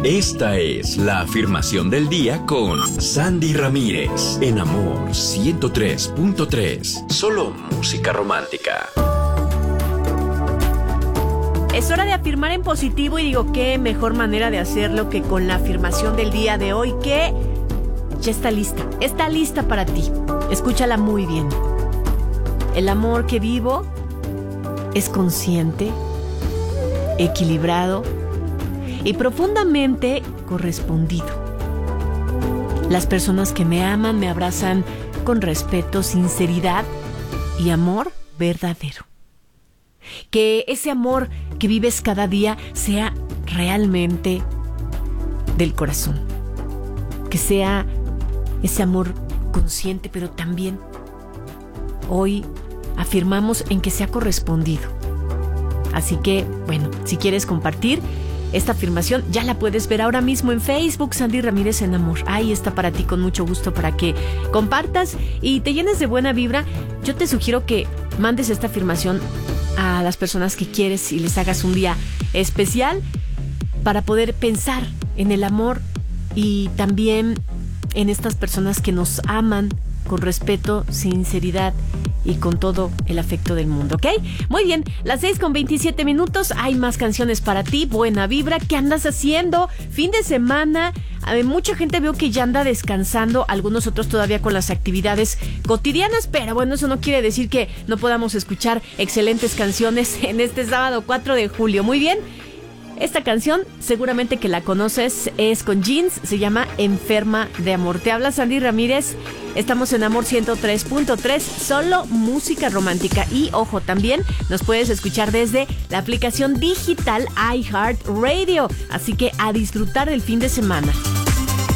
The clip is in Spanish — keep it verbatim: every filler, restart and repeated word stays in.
Esta es la afirmación del día con Sandy Ramírez, en Amor ciento tres punto tres. Solo música romántica. Es hora de afirmar en positivo y digo, qué mejor manera de hacerlo que con la afirmación del día de hoy, que ya está lista, está lista para ti. Escúchala muy bien. El amor que vivo es consciente, equilibrado y profundamente correspondido. Las personas que me aman me abrazan con respeto, sinceridad y amor verdadero. Que ese amor que vives cada día sea realmente del corazón. Que sea ese amor consciente, pero también hoy afirmamos en que sea correspondido. Así que, bueno, si quieres compartir esta afirmación, ya la puedes ver ahora mismo en Facebook, Sandy Ramírez en Amor. Ahí está para ti, con mucho gusto, para que compartas y te llenes de buena vibra. Yo te sugiero que mandes esta afirmación a las personas que quieres y les hagas un día especial para poder pensar en el amor y también en estas personas que nos aman con respeto, sinceridad y con todo el afecto del mundo, ¿ok? Muy bien, las seis con veintisiete minutos, hay más canciones para ti, buena vibra. ¿Qué andas haciendo? Fin de semana, a ver, mucha gente veo que ya anda descansando, algunos otros todavía con las actividades cotidianas, pero bueno, eso no quiere decir que no podamos escuchar excelentes canciones en este sábado cuatro de julio. Muy bien. Esta canción, seguramente que la conoces, es con Jeans, se llama Enferma de Amor. Te habla Sandy Ramírez, estamos en Amor ciento tres punto tres, solo música romántica. Y ojo, también nos puedes escuchar desde la aplicación digital iHeartRadio, así que a disfrutar del fin de semana.